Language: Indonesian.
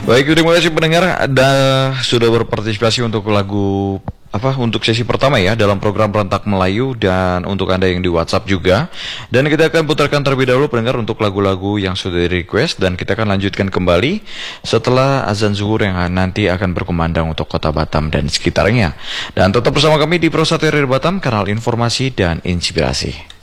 Baik, terima kasih pendengar sudah berpartisipasi untuk lagu untuk sesi pertama ya dalam program Rentak Melayu dan untuk Anda yang di WhatsApp juga. Dan kita akan putarkan terlebih dahulu pendengar untuk lagu-lagu yang sudah di request dan kita akan lanjutkan kembali setelah azan zuhur yang nanti akan berkumandang untuk Kota Batam dan sekitarnya. Dan tetap bersama kami di Pro 1 RRI Batam, kanal informasi dan inspirasi.